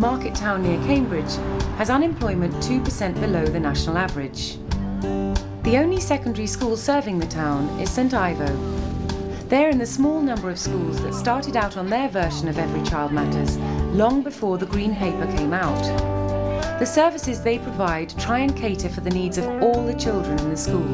market town near Cambridge has unemployment 2% below the national average. The only secondary school serving the town is St Ivo. They're in the small number of schools that started out on their version of Every Child Matters long before the Green Paper came out. The services they provide try and cater for the needs of all the children in the school.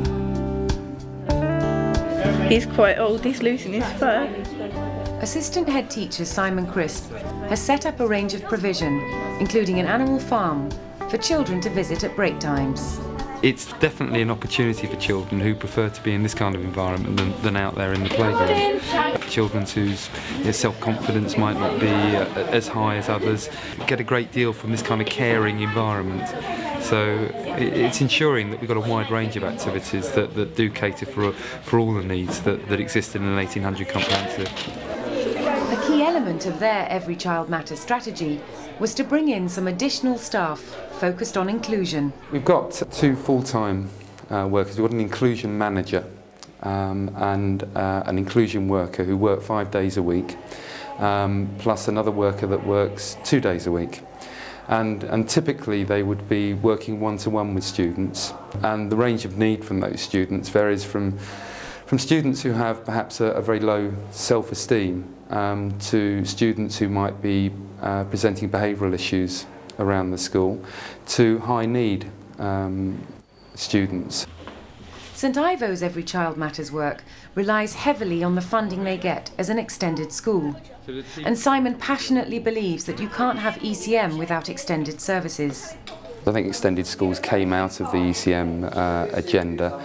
He's quite old, he's losing his fur. Assistant head teacher Simon Crisp has set up a range of provision, including an animal farm, for children to visit at break times. It's definitely an opportunity for children who prefer to be in this kind of environment than out there in the playground. Children whose self-confidence might not be as high as others get a great deal from this kind of caring environment. So it's ensuring that we've got a wide range of activities that do cater for all the needs that existed in an 1800 comprehensive. A key element of their Every Child Matters strategy was to bring in some additional staff focused on inclusion. We've got 2 full-time workers. We've got an inclusion manager and an inclusion worker who work 5 days a week, plus another worker that works 2 days a week. And typically they would be working one-to-one with students, and the range of need from those students varies from students who have perhaps a very low self-esteem to students who might be presenting behavioural issues around the school, to high need students. St Ivo's Every Child Matters work relies heavily on the funding they get as an extended school. And Simon passionately believes that you can't have ECM without extended services. I think extended schools came out of the ECM agenda.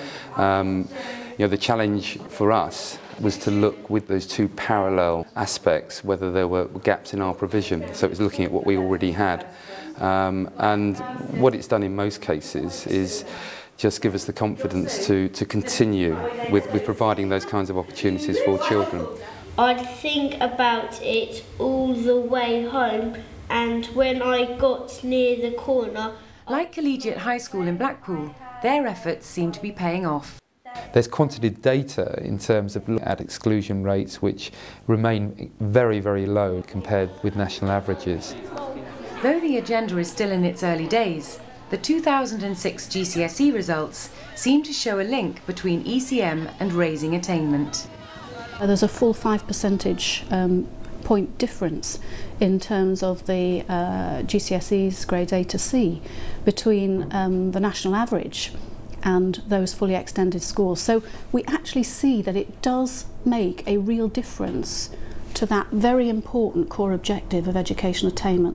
The challenge for us was to look with those 2 parallel aspects, whether there were gaps in our provision. So it was looking at what we already had. And what it's done in most cases is just give us the confidence to continue with providing those kinds of opportunities for children. I'd think about it all the way home, and when I got near the corner... Like Collegiate High School in Blackpool, their efforts seem to be paying off. There's quantitative data in terms of looking at exclusion rates which remain very, very low compared with national averages. Though the agenda is still in its early days, the 2006 GCSE results seem to show a link between ECM and raising attainment. There's a full 5 percentage point difference in terms of the GCSE's grades A to C between the national average and those fully extended schools. So we actually see that it does make a real difference to that very important core objective of education attainment.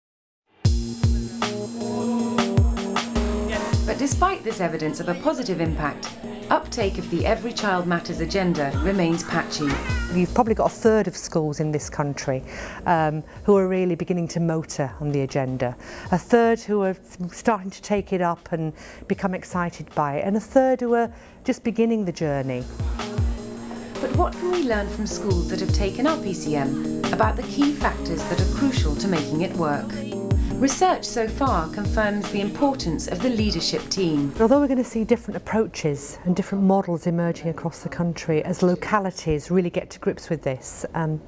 But despite this evidence of a positive impact, uptake of the Every Child Matters agenda remains patchy. You've probably got a third of schools in this country who are really beginning to motor on the agenda, a third who are starting to take it up and become excited by it, and a third who are just beginning the journey. But what can we learn from schools that have taken up ECM about the key factors that are crucial to making it work? Research so far confirms the importance of the leadership team. Although we're going to see different approaches and different models emerging across the country as localities really get to grips with this,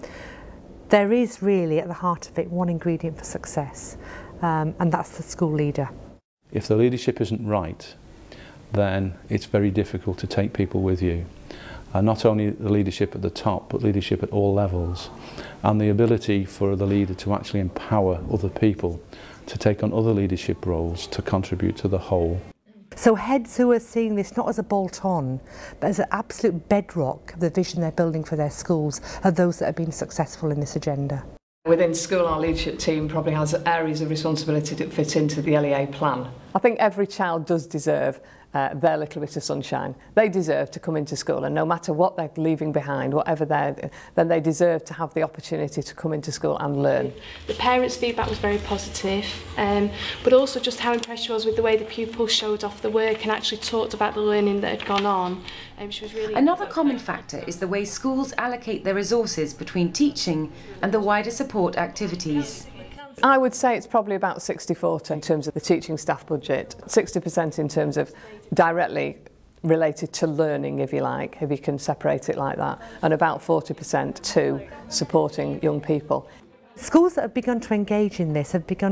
there is really at the heart of it one ingredient for success, and that's the school leader. If the leadership isn't right, then it's very difficult to take people with you. Not only the leadership at the top, but leadership at all levels, and the ability for the leader to actually empower other people to take on other leadership roles to contribute to the whole. So heads who are seeing this not as a bolt-on, but as an absolute bedrock of the vision they're building for their schools are those that have been successful in this agenda. Within school, our leadership team probably has areas of responsibility that fit into the LEA plan. I think every child does deserve their little bit of sunshine. They deserve to come into school, and no matter what they're leaving behind, whatever then they deserve to have the opportunity to come into school and learn. The parents' feedback was very positive, but also just how impressed she was with the way the pupils showed off the work and actually talked about the learning that had gone on. She was really Another common factor is the way schools allocate their resources between teaching and the wider support activities. I would say it's probably about 60-40 in terms of the teaching staff budget, 60% in terms of directly related to learning, if you like, if you can separate it like that, and about 40% to supporting young people. Schools that have begun to engage in this have begun